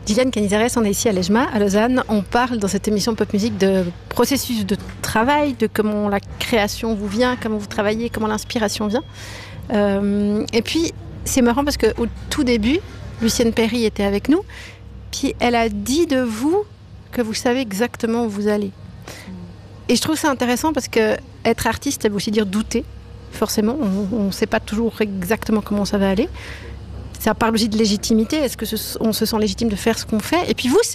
Gilliane Canizares, on est ici à l'EJMA, à Lausanne. On parle dans cette émission Pop Music de processus de travail, de comment la création vous vient, comment vous travaillez, comment l'inspiration vient. Et puis, c'est marrant parce qu'au tout début, Lucienne Perry était avec nous. Puis, elle a dit de vous que vous savez exactement où vous allez. Et je trouve ça intéressant parce que être artiste, ça veut aussi dire douter. Forcément, on ne sait pas toujours exactement comment ça va aller. Ça parle aussi de légitimité. Est-ce qu'on se sent légitime de faire ce qu'on fait ? Et puis vous,